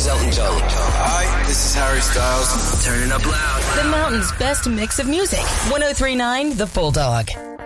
Elton John. Hi, this is Harry Styles. Turning up loud. The Mountain's best mix of music. 103.9 The Bulldog.